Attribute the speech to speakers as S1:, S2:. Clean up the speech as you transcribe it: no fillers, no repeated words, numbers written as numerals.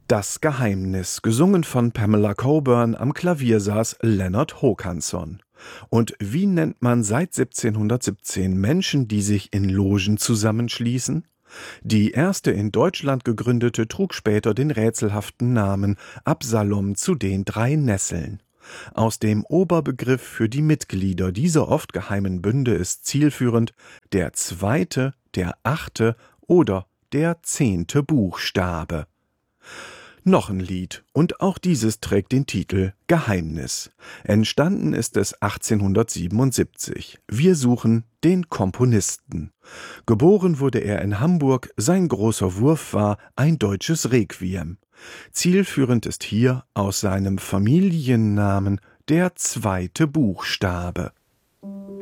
S1: Das Geheimnis, gesungen von Pamela Coburn, am Klavier saß Leonard Håkansson. Und wie nennt man seit 1717 Menschen, die sich in Logen zusammenschließen? Die erste in Deutschland gegründete trug später den rätselhaften Namen Absalom zu den 3 Nesseln. Aus dem Oberbegriff für die Mitglieder dieser oft geheimen Bünde ist zielführend der 2., der 8. oder der 10. Buchstabe. Noch ein Lied, und auch dieses trägt den Titel Geheimnis. Entstanden ist es 1877. Wir suchen den Komponisten. Geboren wurde er in Hamburg, sein großer Wurf war ein deutsches Requiem. Zielführend ist hier aus seinem Familiennamen der 2. Buchstabe.